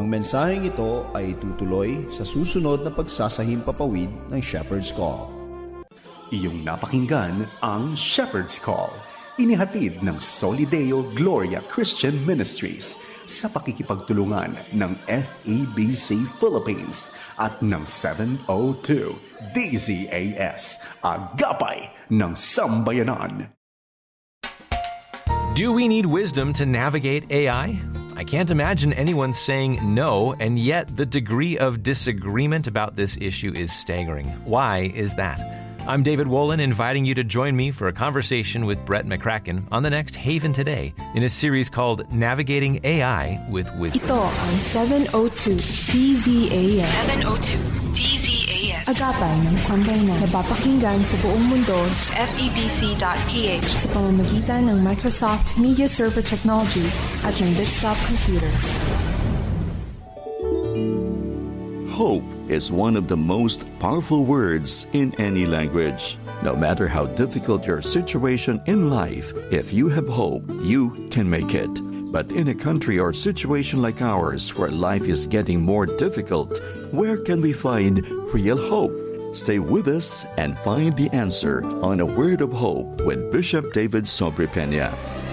Ang mensaheng ito ay tutuloy sa susunod na pagsasahimpapawid ng Shepherd's Call. Iyong napakinggan ang Shepherd's Call, inihatid ng Solideo Gloria Christian Ministries sa pakikipagtulungan ng FEBC Philippines at ng 702 DZAS, Agapay ng Sambayanan. Do we need wisdom to navigate AI? I can't imagine anyone saying no, and yet the degree of disagreement about this issue is staggering. Why is that? I'm David Wolin, inviting you to join me for a conversation with Brett McCracken on the next Haven Today in a series called Navigating AI with Wisdom. Ito ang 702 DZAS. 702 DZAS. Agapay ng Sambayanan. Napapakinggan sa buong mundo sa FEBC.ph sa pamamagitan ng Microsoft Media Server Technologies at ng Desktop Computers. Hope is one of the most powerful words in any language. No matter how difficult your situation in life, if you have hope, you can make it. But in a country or situation like ours where life is getting more difficult, where can we find real hope? Stay with us and find the answer on A Word of Hope with Bishop David Sobrepena.